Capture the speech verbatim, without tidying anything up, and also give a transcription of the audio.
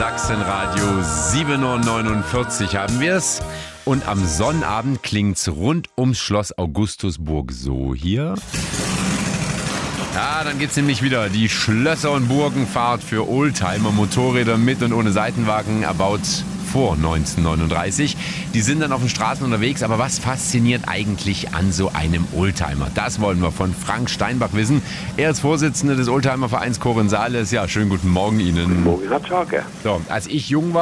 Sachsenradio, sieben Uhr neunundvierzig haben wir es. Und am Sonnabend klingt's rund ums Schloss Augustusburg so hier. Ja, dann geht's nämlich wieder. Die Schlösser- und Burgenfahrt für Oldtimer, Motorräder mit und ohne Seitenwagen, erbaut vor neunzehnhundertneununddreißig. Die sind dann auf den Straßen unterwegs, aber was fasziniert eigentlich an so einem Oldtimer? Das wollen wir von Frank Steinbach wissen. Er ist Vorsitzender des Oldtimer-Vereins Korensaales. Ja, schönen guten Morgen Ihnen. Guten Morgen, Herr Tschake. So, als ich jung war,